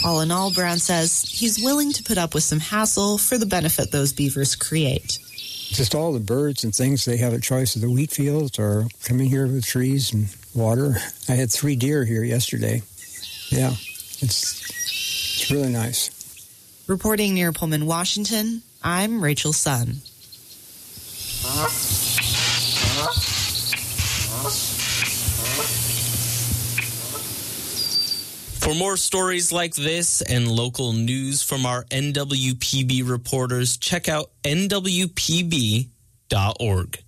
All in all, Brown says he's willing to put up with some hassle for the benefit those beavers create. Just all the birds and things, they have a choice of the wheat fields or coming here with trees and water. I had 3 deer here yesterday. Yeah, it's really nice. Reporting near Pullman, Washington, I'm Rachel Sun. For more stories like this and local news from our NWPB reporters, check out nwpb.org.